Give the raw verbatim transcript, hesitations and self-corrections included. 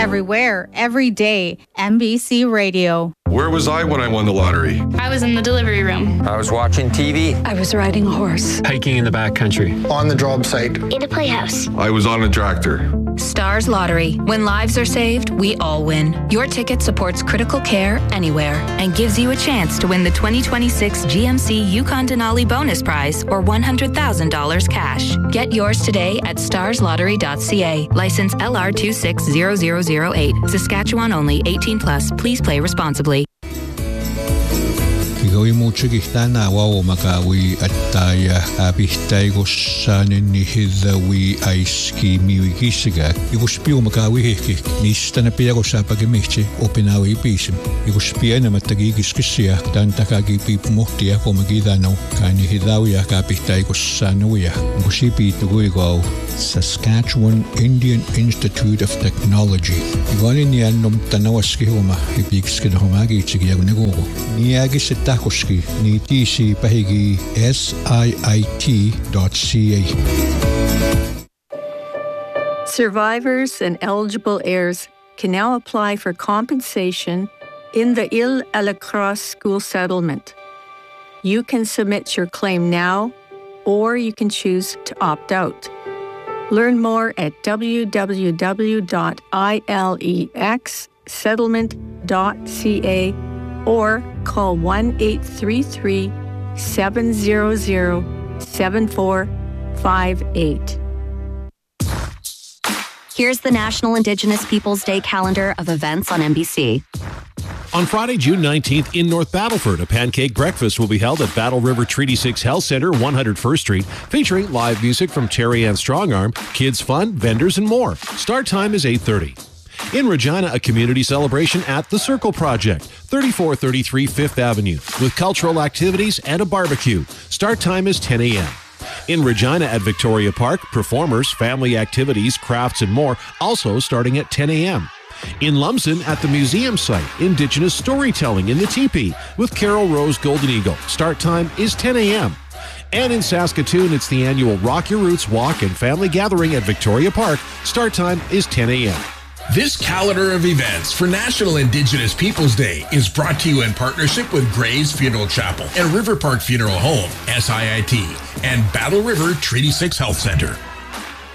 Everywhere, every day. N B C Radio. Where was I when I won the lottery? I was in the delivery room. I was watching T V. I was riding a horse. Hiking in the backcountry. On the job site. In a playhouse. I was on a tractor. Stars Lottery. When lives are saved, we all win. Your ticket supports critical care anywhere and gives you a chance to win the twenty twenty-six G M C Yukon Denali bonus prize or one hundred thousand dollars cash. Get yours today at stars lottery dot c a. License L R two six zero zero zero eight. Saskatchewan only. eighteen plus. Please play responsibly. Gawin mo chigita na wawo makawi at taya abihtai ko sa ninihidawi ay ski miwikisiga. Iguspiyo makawi hiki. Nista na piya ko sa pagimichi o pinawi pisim. Iguspiya na matagigis kisya dan takagi pipumuhti ako magidanaw kanihidawi akabihtai ko sa nawiya. Gusipi tugoy ko Saskatchewan Indian Institute of Technology. Iguanin niyan nung tanawas ki huma ipigis ka na humagi chigiyag nagugo. Niyagi sa takoski ni T C pahigi S I I T dot C A. Survivors and eligible heirs can now apply for compensation in the Île-à-la-Crosse school settlement. You can submit your claim now, or you can choose to opt out. Learn more at w w w dot i l e x settlement dot c a or call one eight three three, seven zero zero, seven four five eight. Here's the National Indigenous Peoples Day calendar of events on N B C. On Friday, June nineteenth, in North Battleford, a pancake breakfast will be held at Battle River Treaty six Health Center, one hundred first Street, featuring live music from Terry Ann Strongarm, kids fun, vendors, and more. Start time is eight thirty. In Regina, a community celebration at The Circle Project, thirty-four thirty-three Fifth Avenue, with cultural activities and a barbecue. Start time is ten a.m. In Regina at Victoria Park, performers, family activities, crafts, and more, also starting at ten a.m. In Lumsden at the museum site, Indigenous storytelling in the teepee with Carol Rose Golden Eagle. Start time is ten a.m. And in Saskatoon, it's the annual Rock Your Roots Walk and Family Gathering at Victoria Park. Start time is ten a.m. This calendar of events for National Indigenous Peoples Day is brought to you in partnership with Gray's Funeral Chapel and River Park Funeral Home, S I I T, and Battle River Treaty six Health Center.